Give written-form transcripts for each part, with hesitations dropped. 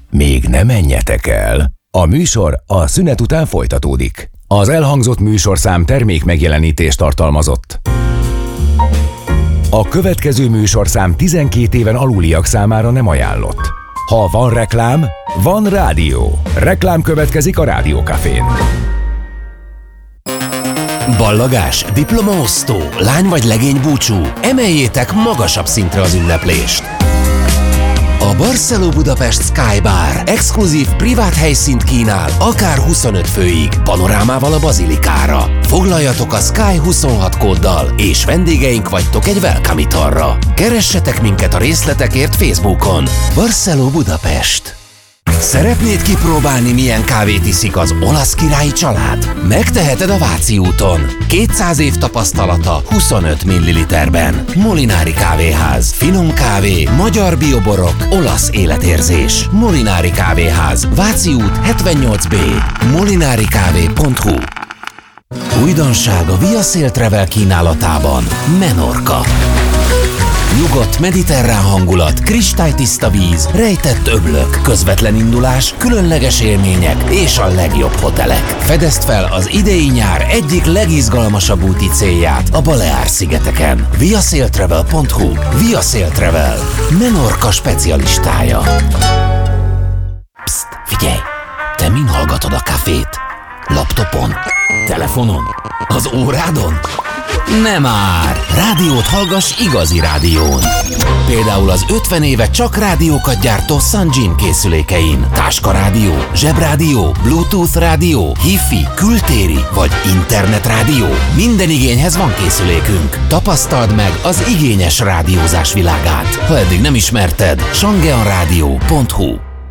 még ne menjetek el. A műsor a szünet után folytatódik. Az elhangzott műsorszám termék megjelenítést tartalmazott. A következő műsorszám 12 éven aluliak számára nem ajánlott. Ha van reklám, van rádió. Reklám következik a Rádiókafén. Ballagás, diplomaosztó, lány vagy legény búcsú, emeljétek magasabb szintre az ünneplést. A Barceló Budapest Sky Bar exkluzív privát helyszínt kínál, akár 25 főig, panorámával a bazilikára. Foglaljatok a Sky 26 kóddal, és vendégeink vagytok egy welcome italra. Keressetek minket a részletekért Facebookon. Barceló Budapest. Szeretnéd kipróbálni, milyen kávét iszik az olasz királyi család? Megteheted a Váci úton. 200 év tapasztalata 25 ml-ben. Molinári Kávéház. Finom kávé, magyar bioborok, olasz életérzés. Molinári Kávéház. Váci út 78B. molinarikávé.hu. Újdonság a Via Sail Travel kínálatában. Menorca. Nyugodt, mediterrán hangulat, kristálytiszta víz, rejtett öblök, közvetlen indulás, különleges élmények és a legjobb hotelek. Fedezd fel az idei nyár egyik legizgalmasabb úti célját a Baleár-szigeteken. viasailtravel.hu. Via Sail Travel. Menorca specialistája. Psst, figyelj! Te min hallgatod a kafét? Laptopon? Telefonon? Az órádon? Nem már! Rádiót hallgass igazi rádión! Például az 50 éve csak rádiókat gyártó Sunjin készülékein. Táskarádió, zsebrádió, Bluetooth rádió, Hi-Fi, kültéri vagy internetrádió. Minden igényhez van készülékünk. Tapasztald meg az igényes rádiózás világát. Ha eddig nem ismerted, shangeonradio.hu.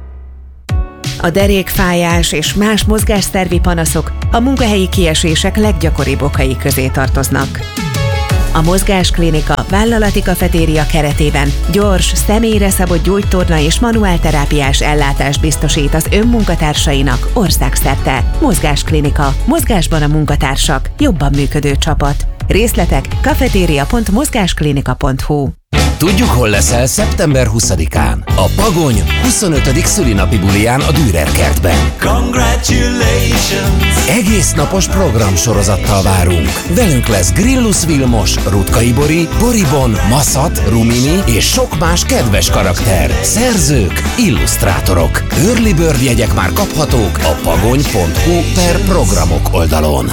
A derékfájás és más mozgásszervi panaszok a munkahelyi kiesések leggyakoribb okai közé tartoznak. A Mozgásklinika vállalati kafetéria keretében gyors, személyre szabott gyógytorna és manuálterápiás ellátást biztosít az önmunkatársainak országszerte. Mozgásklinika. Mozgásban a munkatársak. Jobban működő csapat. Részletek kafeteria.mozgásklinika.hu. Tudjuk, hol leszel szeptember 20-án. A Pagony 25. szülinapi buliján a Dürer kertben. Congratulations! Egész napos programsorozattal várunk. Velünk lesz Grillus Vilmos, Rutkay Bori, Boribon, Maszat, Rumini és sok más kedves karakter. Szerzők, illusztrátorok. Early Bird jegyek már kaphatók a pagony.hu/programok oldalon.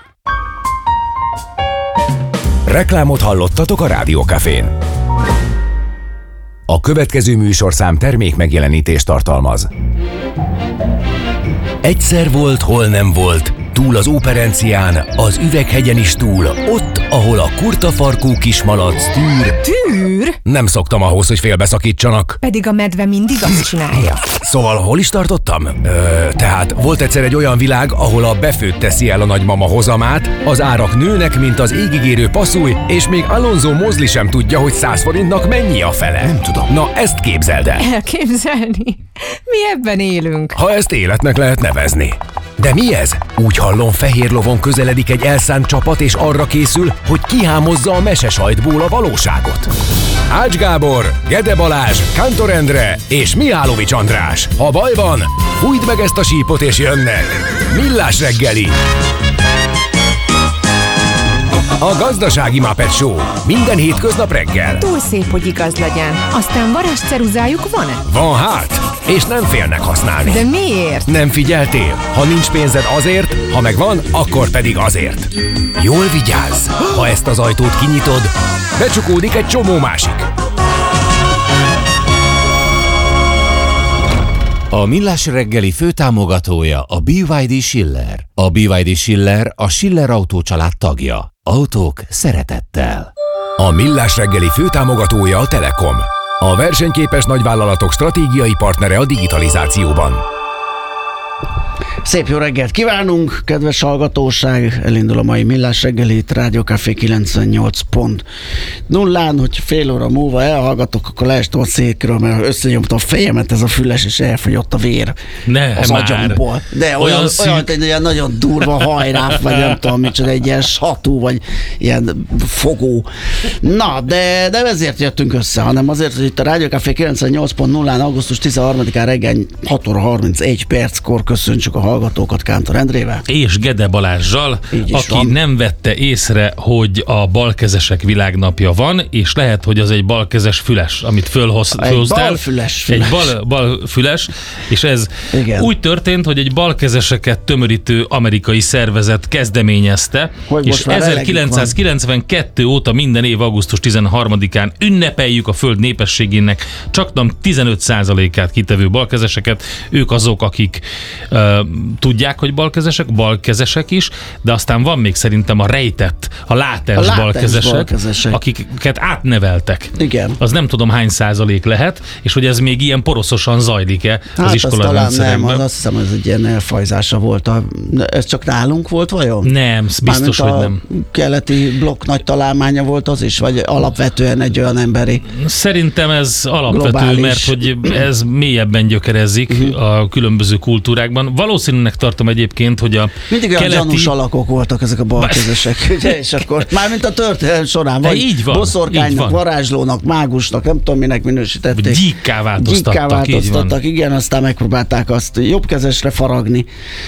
Reklámot hallottatok a Rádiókafén. A következő műsorszám termék megjelenítést tartalmaz. Egyszer volt, hol nem volt, túl az Óperencián, az Üveghegyen is túl, ott, ahol a kurtafarkú kismalac tűr. Tűr? Nem szoktam ahhoz, hogy félbeszakítsanak. Pedig a medve mindig azt csinálja. Szóval hol is tartottam? Tehát volt egyszer egy olyan világ, ahol a befőtt teszi el a nagymama hozamát, az árak nőnek, mint az égigérő passzúj, és még Alonso Mosley sem tudja, hogy 100 forintnak mennyi a fele. Nem tudom. Na, ezt képzeld el. Elképzelni? Mi ebben élünk. Ha ezt életnek lehet nevezni. De mi ez? Úgy hallom, fehér lovon közeledik egy elszánt csapat, és arra készül, hogy kihámozza a mesesajtból a valóságot. Ács Gábor, Gede Balázs, Kántor Endre és Mihálovics András. Ha baj van, fújd meg ezt a sípot és jönnek. Millás reggeli. A Gazdasági Muppet Show. Minden hétköznap reggel. Túl szép, hogy igaz legyen. Aztán varázsceruzájuk van-e? Van hát, és nem félnek használni. De miért? Nem figyeltél? Ha nincs pénzed azért, ha megvan, akkor pedig azért. Jól vigyázz! Ha ezt az ajtót kinyitod, becsukódik egy csomó másik. A Millás reggeli főtámogatója a BYD Schiller. A BYD Schiller a Schiller Autó család tagja. Autók szeretettel. A Millás reggeli főtámogatója a Telekom. A versenyképes nagyvállalatok stratégiai partnere a digitalizációban. Szép jó reggelt kívánunk, kedves hallgatóság! Elindul a mai Millás reggeli, itt Rádió Café 98.0-án, hogy fél óra múlva elhallgatok, akkor leestem a székről, mert összenyomta a fejemet ez a füles, és elfogyott a vér az agyamból. De olyan egy ilyen nagyon durva hajráf, vagy nem tudom micsoda, egy ilyen satú, vagy ilyen fogó. Na, de nem ezért jöttünk össze, hanem azért, hogy itt a Rádió Café 98.0-án augusztus 13-án reggel 6 óra 31 perckor köszöntsük a hallgatókat Kántor Endrével. És Gede Balázssal, aki van. Nem vette észre, hogy a balkezesek világnapja van, és lehet, hogy az egy balkezes füles, amit fölhoztál. Egy balfüles. Egy balfüles, és ez igen. Úgy történt, hogy egy balkezeseket tömörítő amerikai szervezet kezdeményezte, hogy és 1992 óta minden év augusztus 13-án ünnepeljük a föld népességének csaknem 15%-át kitevő balkezeseket. Ők azok, akik tudják, hogy balkezesek is, de aztán van még szerintem a rejtett, a látens balkezesek, akiket átneveltek. Igen. Az nem tudom hány százalék lehet, és hogy ez még ilyen poroszosan zajlik-e az iskola rendszerekben. Nem, azt hiszem, ez egy ilyen elfajzása volt. Ez csak nálunk volt vajon? Nem, biztos, hogy nem. Keleti blokk nagy találmánya volt az is, vagy alapvetően egy olyan emberi? Szerintem ez alapvető, globális. Mert hogy ez mélyebben gyökerezik a különböző kultúrákban. Valószínűleg tartom egyébként, hogy a mindig olyan gyanús alakok voltak ezek a balkezesek, ugye? És akkor mármint a történelem során, vagy boszorkánynak, varázslónak, mágusnak, nem tudom minek minősítették. Gyíkká változtattak, igen, aztán megpróbálták azt jobbkezesre faragni,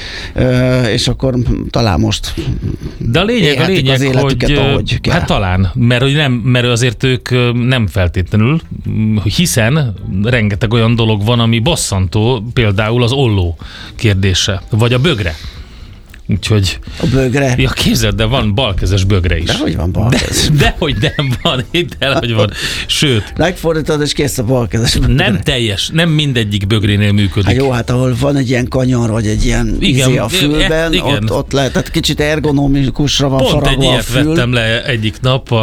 és akkor talán most de a lényeg az életüket, hogy kell. Hát talán, mert azért ők nem feltétlenül, hiszen rengeteg olyan dolog van, ami bosszantó, például az olló kérdése, vagy a bögre. Úgyhogy... A bögre? Ja, képzeld, de van balkezes bögre is. Dehogy van balkezes. Dehogy nem van, hidd el, hogy van. Sőt. Megfordítod, és kész a balkezes bögre. Nem teljes, nem mindegyik bögrénél működik. Hát jó, hát ahol van egy ilyen kanyar, vagy egy ilyen izé a fülben, ott lehet, tehát kicsit ergonomikusra van faragva a fül. Pont egy ilyet vettem le egyik nap,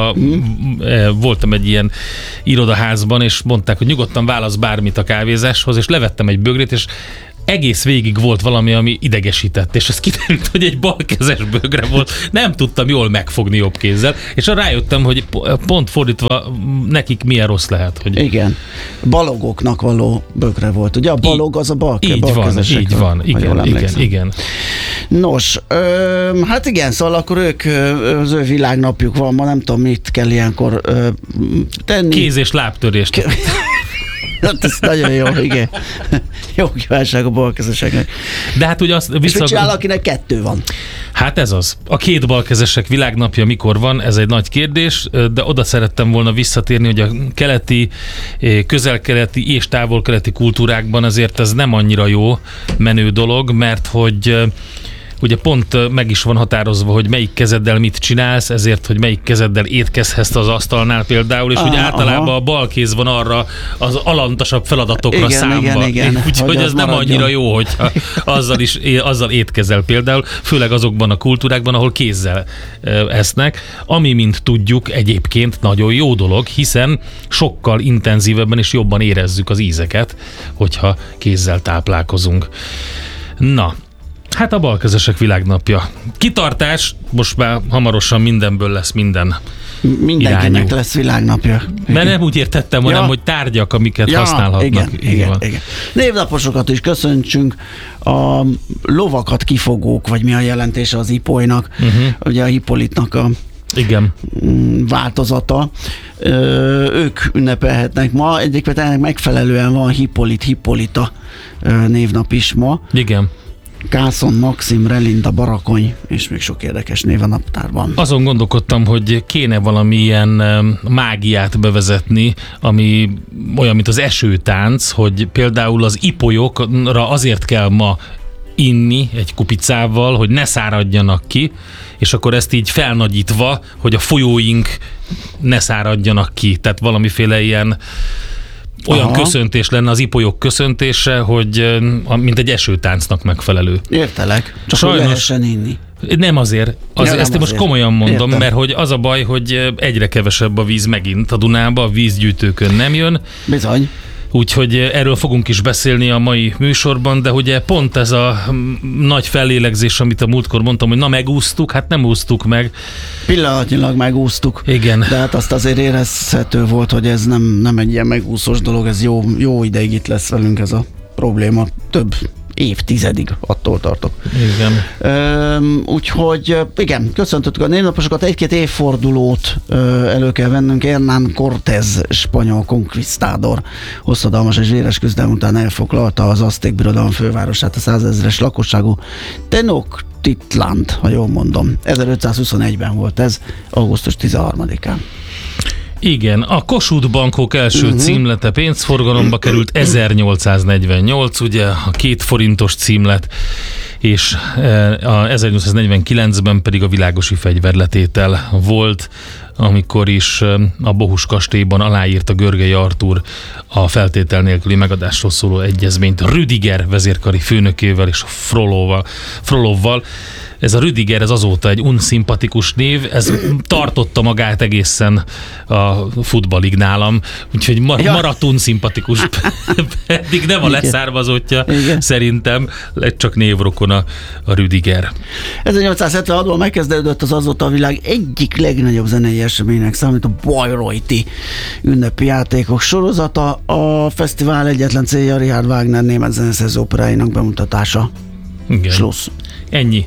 voltam egy ilyen irodaházban, és mondták, hogy nyugodtan válasz bármit a kávézáshoz, és levettem egy bögrét, és egész végig volt valami, ami idegesített, és ez kiderült, hogy egy balkezes bögre volt. Nem tudtam jól megfogni jobb kézzel, és rájöttem, hogy pont fordítva nekik milyen rossz lehet. Hogy... Igen. Balogoknak való bögre volt. Ugye a balog az a balkezesek. Így van. Igen. Nos, hát igen, szóval akkor az ő világnapjuk van ma, nem tudom, mit kell ilyenkor tenni. Kéz- és lábtörést. Hát ez nagyon jó, igen. Jó kívánság a balkezeseknek. De hát ugye azt és mit csinál, akinek 2 van? Hát ez az. A 2 balkezesek világnapja mikor van, ez egy nagy kérdés, de oda szerettem volna visszatérni, hogy a keleti, közel-keleti és távol-keleti kultúrákban azért ez nem annyira jó menő dolog, mert hogy ugye pont meg is van határozva, hogy melyik kezeddel mit csinálsz, ezért, hogy melyik kezeddel étkezhetsz az asztalnál például, és hogy általában a bal kéz van arra az alantasabb feladatokra számba. Igen. Úgyhogy ez nem annyira jó, hogyha azzal étkezel például, főleg azokban a kultúrákban, ahol kézzel esznek, ami, mint tudjuk, egyébként nagyon jó dolog, hiszen sokkal intenzívebben és jobban érezzük az ízeket, hogyha kézzel táplálkozunk. Na, hát a balkezesek világnapja. Kitartás, most már hamarosan mindenből lesz minden. Mindenkinek irányú. lesz világnapja. Mert nem úgy értettem, hanem hogy tárgyak, amiket használhatnak. Igen. Névnaposokat is köszöntsünk. A lovakat kifogók, vagy mi a jelentése az Ipolynak, ugye a Hippolytnak a változata. Ők ünnepelhetnek ma. Egyébként ennek megfelelően van Hippolyta névnap is ma. Igen. Kászon, Maxim, Relinda, Barakony, és még sok érdekes név a naptárban. Azon gondolkodtam, hogy kéne valamilyen mágiát bevezetni, ami olyan, mint az esőtánc, hogy például az ipolyokra azért kell ma inni egy kupicával, hogy ne száradjanak ki, és akkor ezt így felnagyítva, hogy a folyóink ne száradjanak ki. Tehát valamiféle ilyen olyan köszöntés lenne az ipolyok köszöntése, hogy mint egy esőtáncnak megfelelő. Értelek. Csak sajnos lehessen inni. Nem azért. Ezt most komolyan mondom, értem. Mert hogy az a baj, hogy egyre kevesebb a víz megint a Dunába, a vízgyűjtőkön nem jön. Bizony. Úgyhogy erről fogunk is beszélni a mai műsorban, de ugye pont ez a nagy fellélegzés, amit a múltkor mondtam, hogy na megúsztuk, hát nem úsztuk meg. Pillanatnyilag megúsztuk. Igen. De hát azt azért érezhető volt, hogy ez nem egy ilyen megúszós dolog, ez jó ideig itt lesz velünk ez a probléma. Több évtizedig, attól tartok. Igen. Úgyhogy igen, köszöntöttük a névnaposokat, egy-két évfordulót elő kell vennünk. Hernán Cortés, spanyol conquistador, hosszadalmas és véres küzdelem után elfoglalta az azték birodalom fővárosát, a 100 000-es lakosságú Tenochtitlant, ha jól mondom. 1521-ben volt ez, augusztus 13-án. Igen, a Kossuth Bankok első címlete pénzforgalomba került 1848, ugye a 2 forintos címlet, és a 1849-ben pedig a világosi fegyverletétel volt, amikor is a Bohus kastélyban aláírta Görgei Artúr a feltétel nélküli megadásról szóló egyezményt Rüdiger vezérkari főnökével és Frolovval. Ez a Rüdiger, ez azóta egy unszimpatikus név, ez tartotta magát egészen a futballig nálam, úgyhogy maradt unszimpatikus, pedig nem a leszármazottja, szerintem, csak névrokona a Rüdiger. 1876-ban megkezdődött az azóta a világ egyik legnagyobb zenei eseménynek számít a Bayreuthi ünnepi játékok sorozata. A fesztivál egyetlen célja Richard Wagner német zeneszerző operáinak bemutatása. Igen. Schluss. Ennyi.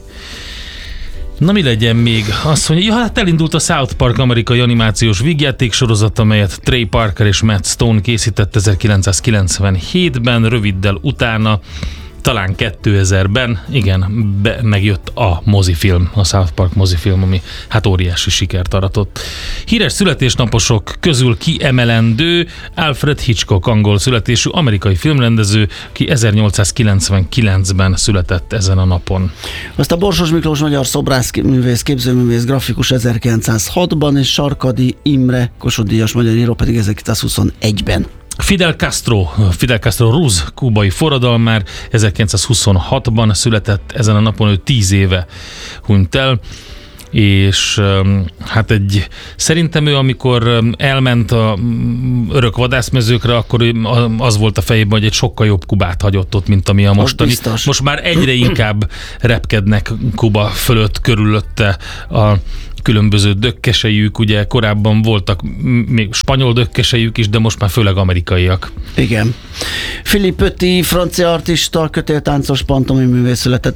Na mi legyen még? Azt mondja, hát elindult a South Park amerikai animációs vígjáték sorozat, amelyet Trey Parker és Matt Stone készített 1997-ben, röviddel utána, talán 2000-ben, igen, megjött a mozifilm, a South Park mozifilm, ami hát óriási sikert aratott. Híres születésnaposok közül kiemelendő Alfred Hitchcock, angol születésű amerikai filmrendező, ki 1899-ben született ezen a napon. Azt a Borsos Miklós magyar szobrászművész, képzőművész, grafikus 1906-ban, és Sarkadi Imre Kossuth-díjas magyar író pedig 1921-ben. Fidel Castro Ruz kubai forradalmár 1926-ban született, ezen a napon ő 10 éve hunyt el, és hát szerintem ő, amikor elment a örök vadászmezőkre, akkor az volt a fejében, hogy egy sokkal jobb Kubát hagyott ott, mint ami a mostani. Most már egyre inkább repkednek Kuba fölött, körülötte a különböző dökkesejük, ugye korábban voltak még spanyol dökkesejük is, de most már főleg amerikaiak. Igen. Philippe Petit, francia artista, kötéltáncos pantomiművész született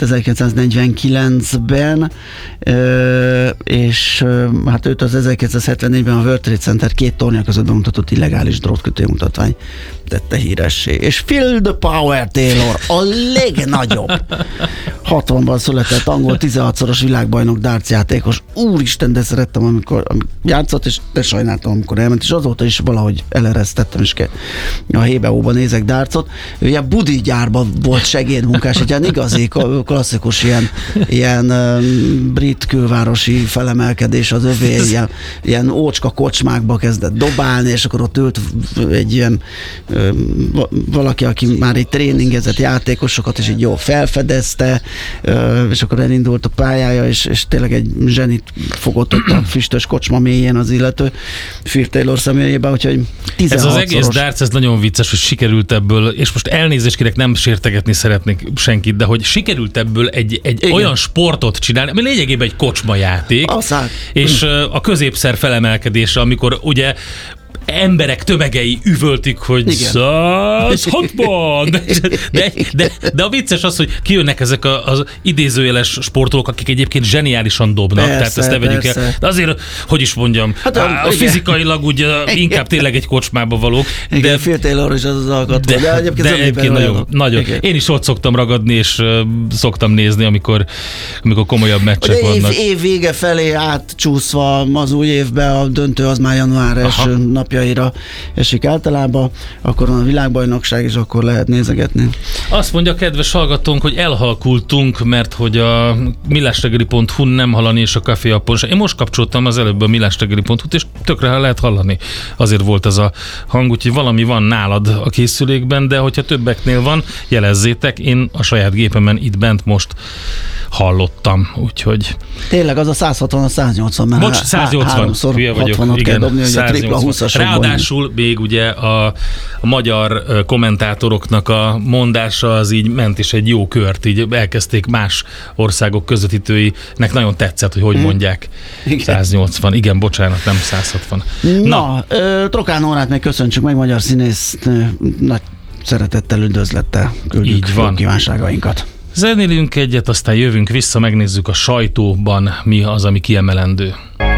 1949-ben, és hát őt az 1974-ben a World Trade Center 2 tornya között bemutatott illegális drótkötőmutatvány tette híressé. És Phil the Power Taylor, a legnagyobb 60-ban született angol 16-szoros világbajnok dartsjátékos. Úristen, de szerettem, amikor játszott, és de sajnáltam, amikor elment, és azóta is valahogy eleresztettem, és a HBO-ban nézek dartsot. Ő ilyen budi gyárban volt segédmunkás, egy ilyen igazi, klasszikus ilyen brit külvárosi felemelkedés az övé, ilyen ócska kocsmákba kezdett dobálni, és akkor ott ült egy ilyen valaki, aki már így tréningezett játékosokat, és így jól felfedezte, és akkor elindult a pályája, és tényleg egy zsenit fogott ott a füstös kocsma mélyén az illető Phil Taylor személyében, úgyhogy 16-szoros. Ez az egész darts, ez nagyon vicces, hogy sikerült ebből, és most elnézést kérek, nem sértegetni szeretnék senkit, de hogy sikerült ebből egy olyan sportot csinálni, ami lényegében egy kocsmajáték, és a középszer felemelkedésre, amikor ugye emberek tömegei üvöltik, hogy 160! De a vicces az, hogy kijönnek ezek az idézőjeles sportolók, akik egyébként zseniálisan dobnak, persze, tehát ezt ne vegyük el. De azért, hogy is mondjam, hát fizikailag ugye inkább tényleg egy kocsmába valók. Igen, Phil Taylor is az alkatva, de egyébként nagyon. Én is ott szoktam ragadni, és szoktam nézni, amikor komolyabb meccsek vannak. Év vége felé átcsúszva az új évbe, a döntő az már január első napjaira esik általában, akkor van a világbajnokság, és akkor lehet nézegetni. Azt mondja a kedves hallgatónk, hogy elhalkultunk, mert hogy a millásreggeli.hu nem hallani, és a Café Appon. Én most kapcsoltam az előbb a millásreggeli.hu-t, és tökre lehet hallani. Azért volt ez a hang, úgyhogy valami van nálad a készülékben, de hogyha többeknél van, jelezzétek. Én a saját gépemen itt bent most hallottam, úgyhogy... Tényleg az a 160, a 180, mert 180, hülye vagyok, igen, dobni, 180. Ráadásul még ugye a magyar kommentátoroknak a mondása az így ment is egy jó kört, így elkezdték más országok közvetítőinek nagyon tetszett, hogy mondják. Igen. 180, igen, bocsánat, nem 160. Na. Trokán Nórát meg köszöntsük meg, magyar színész, nagy szeretettel, üdvözlettel küldjük kívánságainkat. Zenélünk egyet, aztán jövünk vissza, megnézzük a sajtóban mi az, ami kiemelendő.